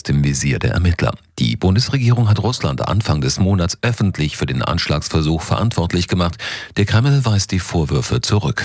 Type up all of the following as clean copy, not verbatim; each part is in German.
ist im Visier der Ermittler. Die Bundesregierung hat Russland Anfang des Monats öffentlich für den Anschlagsversuch verantwortlich gemacht. Der Kreml weist die Vorwürfe zurück.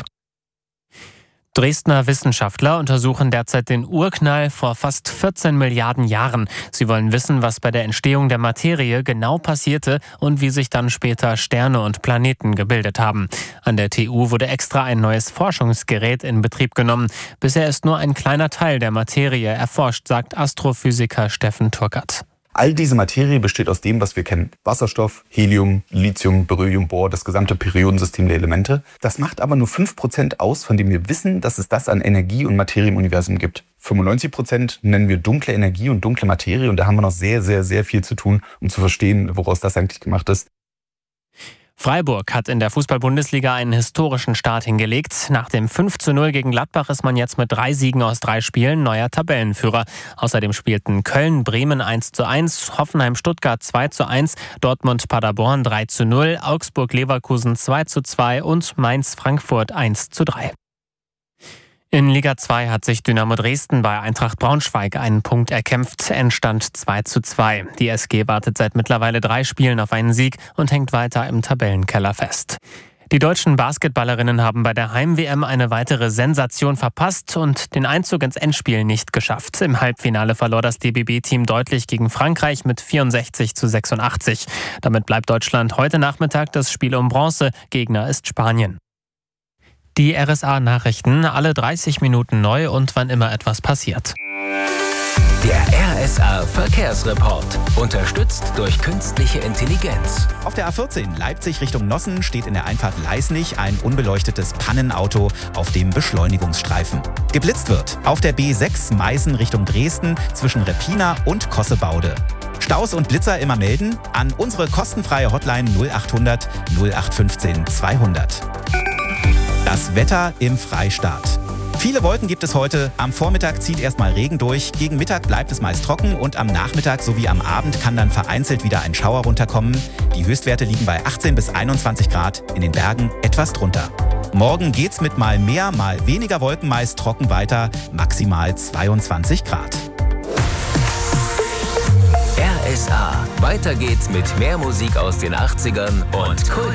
Dresdner Wissenschaftler untersuchen derzeit den Urknall vor fast 14 Milliarden Jahren. Sie wollen wissen, was bei der Entstehung der Materie genau passierte und wie sich dann später Sterne und Planeten gebildet haben. An der TU wurde extra ein neues Forschungsgerät in Betrieb genommen. Bisher ist nur ein kleiner Teil der Materie erforscht, sagt Astrophysiker Steffen Turkert. All diese Materie besteht aus dem, was wir kennen. Wasserstoff, Helium, Lithium, Beryllium, Bohr, das gesamte Periodensystem der Elemente. Das macht aber nur 5% aus, von dem wir wissen, dass es das an Energie und Materie im Universum gibt. 95% nennen wir dunkle Energie und dunkle Materie. Und da haben wir noch sehr, sehr, sehr viel zu tun, um zu verstehen, woraus das eigentlich gemacht ist. Freiburg hat in der Fußball-Bundesliga einen historischen Start hingelegt. Nach dem 5:0 gegen Gladbach ist man jetzt mit 3 Siegen aus 3 Spielen neuer Tabellenführer. Außerdem spielten Köln, Bremen 1:1, Hoffenheim, Stuttgart 2:1, Dortmund, Paderborn 3:0, Augsburg, Leverkusen 2:2 und Mainz, Frankfurt 1:3. In Liga 2 hat sich Dynamo Dresden bei Eintracht Braunschweig einen Punkt erkämpft. Endstand 2:2. Die SG wartet seit mittlerweile 3 Spielen auf einen Sieg und hängt weiter im Tabellenkeller fest. Die deutschen Basketballerinnen haben bei der Heim-WM eine weitere Sensation verpasst und den Einzug ins Endspiel nicht geschafft. Im Halbfinale verlor das DBB-Team deutlich gegen Frankreich mit 64:86. Damit bleibt Deutschland heute Nachmittag das Spiel um Bronze. Gegner ist Spanien. Die RSA-Nachrichten, alle 30 Minuten neu und wann immer etwas passiert. Der RSA-Verkehrsreport, unterstützt durch künstliche Intelligenz. Auf der A14 Leipzig Richtung Nossen steht in der Einfahrt Leisnig ein unbeleuchtetes Pannenauto auf dem Beschleunigungsstreifen. Geblitzt wird auf der B6 Meißen Richtung Dresden zwischen Reppina und Kossebaude. Staus und Blitzer immer melden an unsere kostenfreie Hotline 0800 0815 200. Das Wetter im Freistaat. Viele Wolken gibt es heute. Am Vormittag zieht erstmal Regen durch. Gegen Mittag bleibt es meist trocken und am Nachmittag sowie am Abend kann dann vereinzelt wieder ein Schauer runterkommen. Die Höchstwerte liegen bei 18 bis 21 Grad, in den Bergen etwas drunter. Morgen geht's mit mal mehr, mal weniger Wolken meist trocken weiter, maximal 22 Grad. RSA. Weiter geht's mit mehr Musik aus den 80ern und Kult